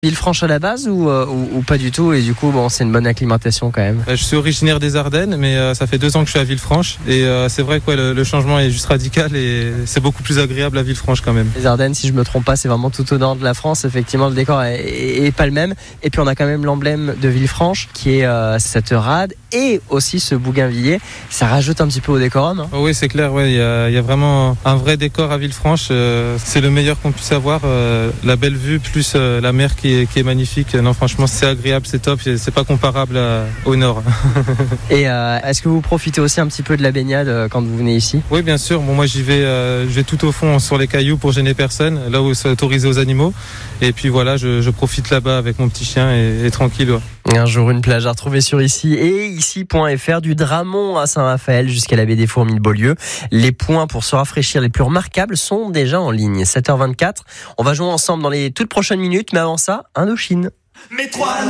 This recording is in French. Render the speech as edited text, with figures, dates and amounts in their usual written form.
Villefranche à la base ou pas du tout, et du coup bon, c'est une bonne acclimatation quand même. Je suis originaire des Ardennes, mais ça fait 2 ans que je suis à Villefranche et c'est vrai que le changement est juste radical et c'est beaucoup plus agréable à Villefranche quand même. Les Ardennes, si je me trompe pas, c'est vraiment tout au nord de la France. Effectivement, le décor est pas le même. Et puis on a quand même l'emblème de Villefranche qui est cette rade et aussi ce bougainvillier. Ça rajoute un petit peu au décorum. Hein. Oh oui, c'est clair. Ouais, il y a vraiment un vrai décor à Villefranche. C'est le meilleur qu'on puisse avoir. La belle vue plus la mer qui est magnifique. Non, franchement, c'est agréable, c'est top. C'est pas comparable au nord. Et est-ce que vous profitez aussi un petit peu de la baignade quand vous venez ici ? Oui, bien sûr. Bon, moi, je vais tout au fond sur les cailloux pour gêner personne, là où c'est autorisé aux animaux. Et puis voilà, je profite là-bas avec mon petit chien et tranquille. Ouais. Un jour, une plage à retrouver sur ici et ici.fr, du Dramont à Saint-Raphaël jusqu'à la baie des Fourmis de Beaulieu. Les points pour se rafraîchir les plus remarquables sont déjà en ligne. 7h24. On va jouer ensemble dans les toutes prochaines minutes, mais avant ça, Indochine.